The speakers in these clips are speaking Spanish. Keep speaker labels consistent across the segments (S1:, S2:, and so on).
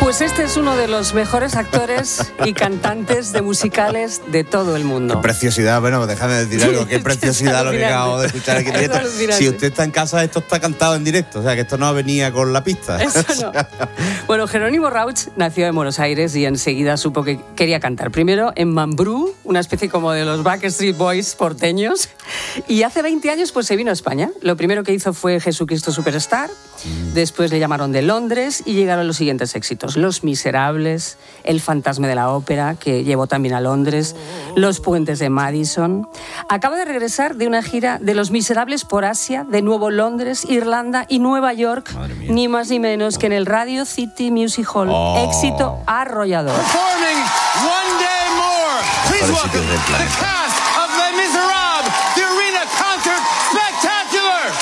S1: Pues este es uno de los mejores actores y cantantes de musicales de todo el mundo.
S2: Qué preciosidad, bueno, déjame decir algo, qué preciosidad lo que acabo de escuchar aquí en directo. Si usted está en casa, esto está cantado en directo, o sea que esto no venía con la pista.
S1: Eso no. Bueno, Jerónimo Rauch nació en Buenos Aires y enseguida supo que quería cantar. Primero en Mambrú, una especie como de los Backstreet Boys porteños, y hace 20 años pues se vino a España. Lo primero que hizo fue Jesucristo Superstar, después le llamaron de Londres y llegaron los siguientes éxitos: Los Miserables, El Fantasma de la Ópera, que llevó también a Londres, Los Puentes de Madison. Acaba de regresar de una gira de Los Miserables por Asia, de nuevo Londres, Irlanda y Nueva York, ni más ni menos que en el Radio City Music Hall. Éxito arrollador.
S3: Performing One Day More. Please welcome the cast of Les Miserables, the Arena Concert Spectacular.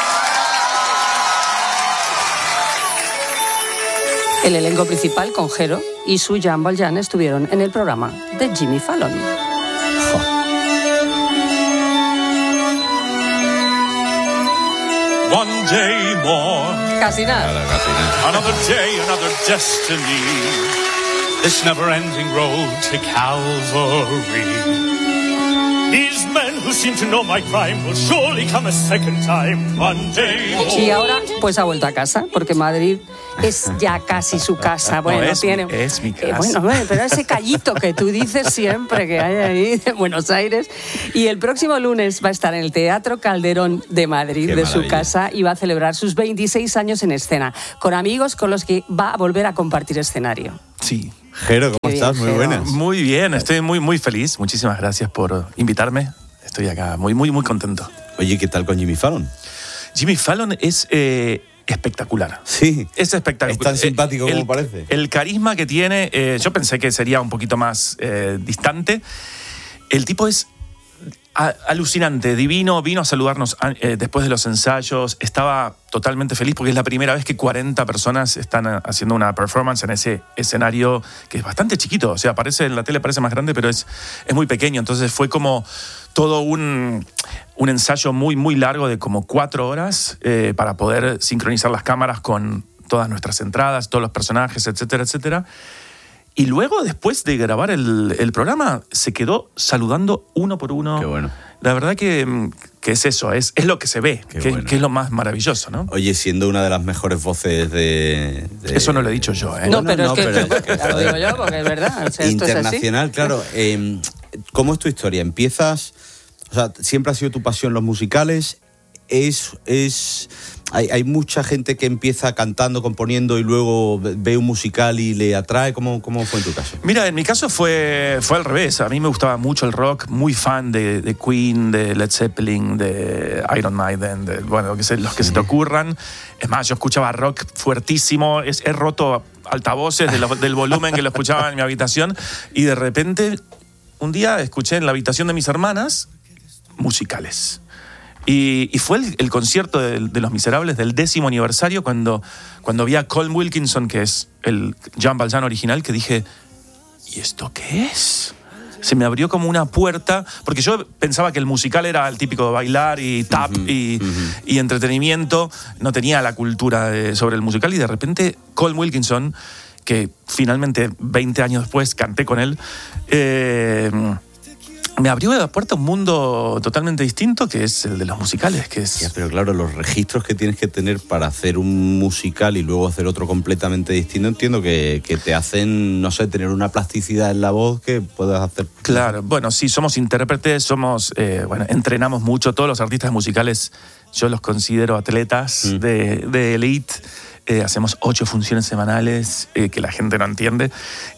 S1: El elenco principal, con Jero y su Jean Valjean, estuvieron en el programa de Jimmy Fallon.
S4: One day more.
S1: Casi nada.
S4: Another day, another destiny. This never-ending road to Calvary. These men who seem to know my crime will surely come a second time. One day more.
S1: Y ahora, pues ha vuelto a casa, porque Madrid es ya casi su casa. Bueno,
S5: no,
S1: tiene.
S5: Es mi casa.
S1: Bueno, pero ese callito que tú dices siempre que hay ahí de Buenos Aires. Y el próximo lunes va a estar en el Teatro Calderón de Madrid,
S2: Qué
S1: de
S2: maravilla.
S1: su casa, y va a celebrar sus 26 años en escena, con amigos con los que va a volver a compartir escenario.
S5: Sí.
S2: Jero, ¿cómo
S1: Qué
S2: estás?
S1: bien,
S2: Muy
S1: Jero.
S2: buenas.
S5: Muy bien, estoy muy feliz. Muchísimas gracias por invitarme. Estoy acá muy contento.
S2: Oye, ¿qué tal con Jimmy Fallon?
S5: Jimmy Fallon es espectacular.
S2: Sí.
S5: Es espectacular.
S2: Es tan simpático como parece.
S5: El carisma que tiene, yo pensé que sería un poquito más distante. El tipo es alucinante, divino. Vino a saludarnos después de los ensayos. Estaba totalmente feliz porque es la primera vez que 40 personas están haciendo una performance en ese escenario que es bastante chiquito. O sea, en la tele parece más grande, pero es muy pequeño. Entonces fue como todo un ensayo muy largo de como 4 horas para poder sincronizar las cámaras con todas nuestras entradas, todos los personajes, etcétera, etcétera. Y luego, después de grabar el programa, se quedó saludando uno por uno.
S2: Qué bueno.
S5: La verdad que es eso, es lo que se ve,
S2: bueno.
S5: que es lo más maravilloso, ¿no?
S2: Oye, siendo una de las mejores voces de
S5: Eso no lo he dicho yo, ¿eh?
S1: No,
S2: No,
S1: pero
S2: no,
S1: es que,
S2: pero es que,
S1: ya lo digo yo, porque es verdad. O sea, esto
S2: internacional, claro. ¿Cómo es tu historia? ¿Empiezas? O sea, ¿siempre ha sido tu pasión los musicales? Hay mucha gente que empieza cantando, componiendo y luego ve un musical y le atrae. ¿Cómo fue en tu caso?
S5: Mira, en mi caso fue al revés. A mí me gustaba mucho el rock, muy fan de Queen, de Led Zeppelin, de Iron Maiden, los que se te ocurran. Es más, yo escuchaba rock fuertísimo, he roto altavoces del volumen que lo escuchaba en mi habitación, y de repente un día escuché en la habitación de mis hermanas musicales. Y fue el concierto de Los Miserables del 10º aniversario cuando vi a Colm Wilkinson, que es el Jean Valjean original, que dije, ¿y esto qué es? Se me abrió como una puerta, porque yo pensaba que el musical era el típico de bailar y tap y entretenimiento, no tenía la cultura sobre el musical, y de repente Colm Wilkinson, que finalmente 20 años después canté con él, me abrió la puerta a un mundo totalmente distinto, que es el de los musicales, que es...
S2: Ya, pero claro, los registros que tienes que tener para hacer un musical y luego hacer otro completamente distinto, entiendo que te hacen, no sé, tener una plasticidad en la voz que puedas hacer...
S5: Claro, bueno, sí, somos intérpretes, entrenamos mucho. Todos los artistas musicales yo los considero atletas de elite. Hacemos 8 funciones semanales que la gente no entiende.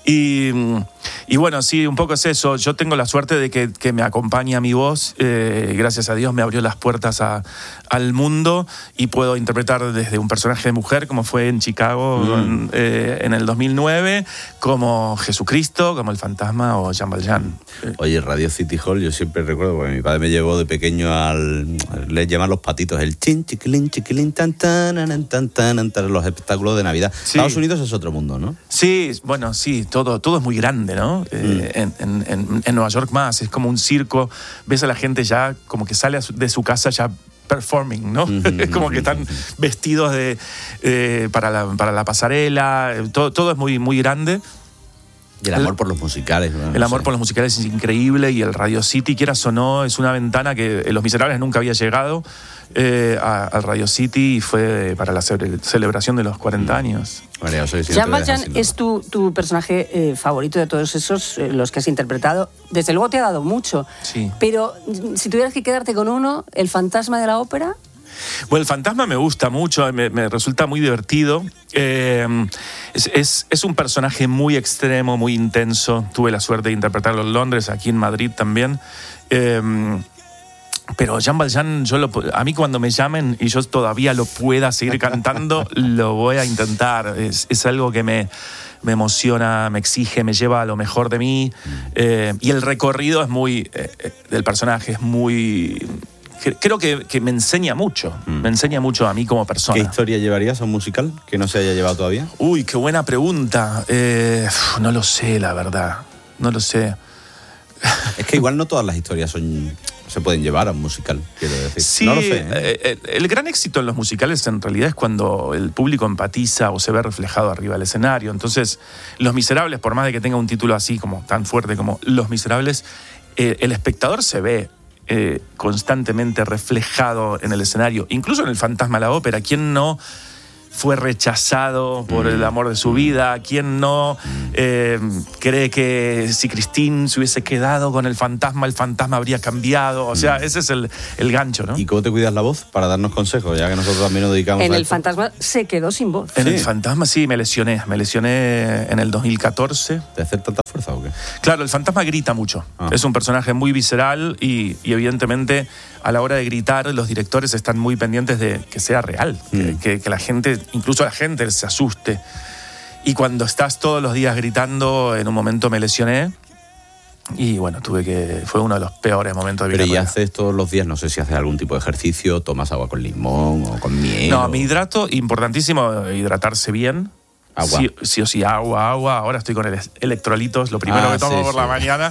S5: Y bueno, sí, un poco es eso. Yo tengo la suerte de que me acompaña mi voz. Gracias a Dios me abrió las puertas al mundo, y puedo interpretar desde un personaje de mujer, como fue en Chicago en el 2009, como Jesucristo, como el Fantasma o Jean Valjean.
S2: Oye, Radio City Hall, yo siempre recuerdo, porque mi padre me llevó de pequeño les llaman los patitos, el chin, chiquilín, chiquilín, tan, tan, tan, tan, tan, los espectáculos de Navidad.
S5: Sí.
S2: Estados Unidos es otro mundo, ¿no?
S5: Sí, bueno, sí, todo es muy grande, ¿no? En Nueva York más, es como un circo. Ves a la gente ya como que sale de su casa ya performing, ¿no? Es como que están vestidos para la pasarela, todo es muy, muy grande.
S2: Y el amor por los musicales. ¿no?
S5: El amor por los musicales es increíble, y el Radio City, quieras o no, es una ventana que Los Miserables nunca había llegado al Radio City, y fue para la celebración de los 40 años.
S1: Jean Valjean es tu personaje favorito de todos esos, los que has interpretado. Desde luego te ha dado mucho.
S5: Sí.
S1: Pero si tuvieras que quedarte con uno, ¿el fantasma de la ópera?
S5: Bueno, el fantasma me gusta mucho, me resulta muy divertido. Es un personaje muy extremo, muy intenso. Tuve la suerte de interpretarlo en Londres, aquí en Madrid también. Pero Jean Valjean, a mí cuando me llamen y yo todavía lo pueda seguir cantando, lo voy a intentar. Es algo que me emociona, me exige, me lleva a lo mejor de mí. Y el recorrido es del personaje es muy... Creo que me enseña mucho. Me enseña mucho a mí como persona.
S2: ¿Qué historia llevarías a un musical que no se haya llevado todavía?
S5: Uy, qué buena pregunta. No lo sé, la verdad. No lo sé.
S2: Es que igual no todas las historias se pueden llevar a un musical, quiero decir.
S5: Sí,
S2: no lo sé,
S5: el gran éxito en los musicales en realidad es cuando el público empatiza o se ve reflejado arriba del escenario. Entonces, Los Miserables, por más de que tenga un título así como tan fuerte como Los Miserables, el espectador se ve constantemente reflejado en el escenario, incluso en El Fantasma de la Ópera. ¿Quién no fue rechazado por el amor de su vida? ¿Quién no cree que si Christine se hubiese quedado con el fantasma habría cambiado? O sea, ese es el gancho, ¿no?
S2: ¿Y cómo te cuidas la voz para darnos consejos, ya que nosotros también nos dedicamos
S1: en
S2: a
S1: El
S2: esto?
S1: Fantasma se quedó sin voz.
S5: En El Fantasma sí, me lesioné en el 2014.
S2: ¿Te hace tanta fuerza o qué?
S5: Claro, el fantasma grita mucho. Es un personaje muy visceral y evidentemente a la hora de gritar los directores están muy pendientes de que sea real, que la gente, incluso la gente, se asuste. Y cuando estás todos los días gritando, en un momento me lesioné y bueno, fue uno de los peores momentos de mi
S2: Pero
S5: carrera.
S2: ¿y haces todos los días? No sé si haces algún tipo de ejercicio, tomas agua con limón o con miel.
S5: No, me hidrato, importantísimo hidratarse bien.
S2: Agua.
S5: Sí o sí, agua. Ahora estoy con electrolitos, lo primero que tomo por la mañana.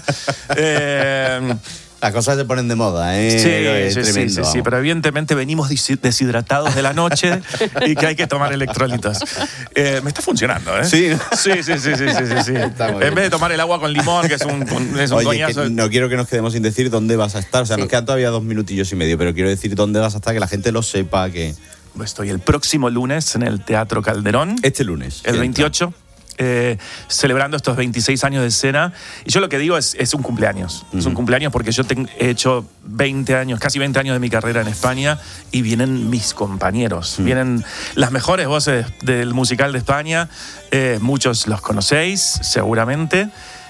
S2: Las cosas se ponen de moda, ¿eh?
S5: Sí, pero evidentemente venimos deshidratados de la noche y que hay que tomar electrolitos. Me está funcionando, ¿eh?
S2: Sí.
S5: Sí. En vez de tomar el agua con limón, que es un coñazo.
S2: Que no quiero que nos quedemos sin decir dónde vas a estar. O sea, nos quedan todavía 2 minutillos y medio, pero quiero decir dónde vas a estar, que la gente lo sepa, que...
S5: Estoy el próximo lunes en el Teatro Calderón.
S2: Este lunes.
S5: El 28. Celebrando estos 26 años de escena. Y yo lo que digo es un cumpleaños. Es un cumpleaños porque yo he hecho 20 años, casi 20 años de mi carrera en España, y vienen mis compañeros. Vienen las mejores voces del musical de España. Muchos los conocéis, seguramente.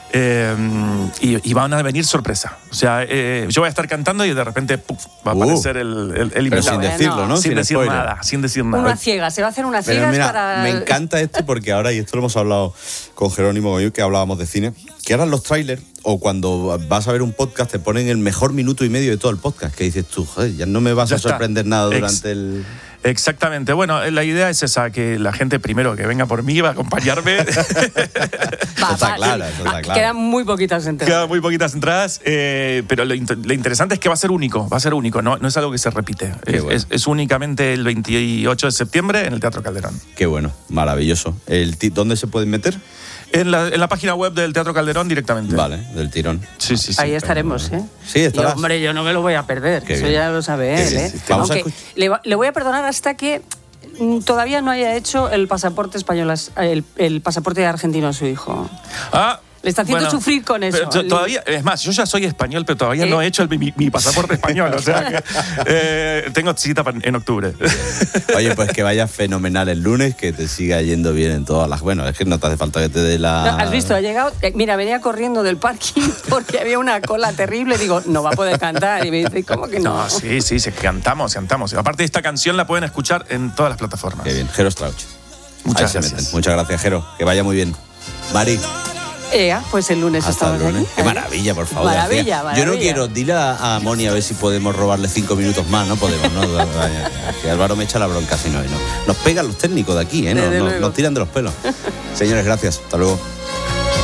S5: Y van a venir sorpresa. O sea, yo voy a estar cantando y de repente va a aparecer el invitado.
S2: Pero sin decirlo, ¿no?
S5: Sin decir
S2: spoiler.
S5: nada, sin decir nada.
S1: Una ciega, se va a hacer una ciega
S2: Pero mira,
S1: para...
S2: me encanta esto porque ahora, y esto lo hemos hablado con Jerónimo, que hablábamos de cine, que ahora los trailers, o cuando vas a ver un podcast, te ponen el mejor minuto y medio de todo el podcast, que dices tú, joder, ya no me vas a sorprender nada durante el...
S5: Exactamente. Bueno, la idea es esa, que la gente primero que venga por mí va a acompañarme.
S2: Está claro.
S1: Quedan muy poquitas entradas.
S5: Quedan muy poquitas entradas, pero lo interesante es que va a ser único, no es algo que se repite. Es únicamente el 28 de septiembre en el Teatro Calderón.
S2: Qué bueno, maravilloso. ¿Dónde se pueden meter?
S5: En la página web del Teatro Calderón directamente.
S2: Vale, del tirón.
S5: Sí.
S1: Ahí estaremos, ¿eh?
S2: Sí, estarás.
S1: Y, hombre, yo no me lo voy a perder.
S2: Qué
S1: Eso
S2: bien.
S1: ya lo sabe él, ¿eh?
S2: Sí. Vamos
S1: Aunque le voy a perdonar hasta que todavía no haya hecho el pasaporte español, el pasaporte argentino a su hijo. Le está haciendo sufrir con eso.
S5: Pero todavía, es más, yo ya soy español, pero todavía no he hecho mi pasaporte español. O sea, que tengo cita en octubre.
S2: Oye, pues que vaya fenomenal el lunes, que te siga yendo bien en todas las... Bueno, es que no te hace falta que te dé la...
S1: No, ¿has visto? Ha llegado... Mira, venía corriendo del parking porque había una cola terrible. Digo, no va a poder cantar. Y me dice, ¿cómo que no?
S5: No, sí, cantamos. Aparte, esta canción la pueden escuchar en todas las plataformas.
S2: Qué bien. Jero Strauch.
S5: Muchas gracias.
S2: Muchas gracias, Jero. Que vaya muy bien. Mari.
S1: Pues el lunes
S2: Hasta
S1: estamos
S2: el lunes.
S1: ahí.
S2: Qué maravilla, por favor.
S1: Maravilla.
S2: Yo no quiero, dile a Moni a ver si podemos robarle 5 minutos más. No podemos, ¿no? Que Álvaro me echa la bronca si no. Nos pegan los técnicos de aquí, ¿eh? Nos tiran de los pelos. Señores, gracias. Hasta luego.